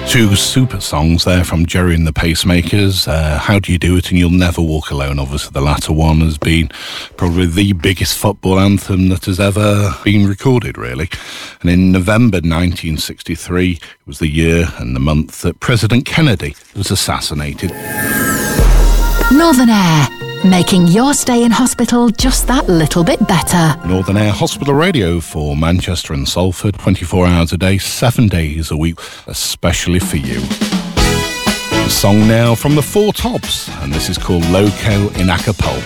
Two super songs there from Gerry and the Pacemakers. How Do You Do It and You'll Never Walk Alone. Obviously, the latter one has been probably the biggest football anthem that has ever been recorded, really. And in November 1963, it was the year and the month that President Kennedy was assassinated. Northern Air, making your stay in hospital just that little bit better. Northern Air Hospital Radio for Manchester and Salford, 24 hours a day, 7 days a week, especially for you. A song now from the Four Tops, and this is called Loco in Acapulco.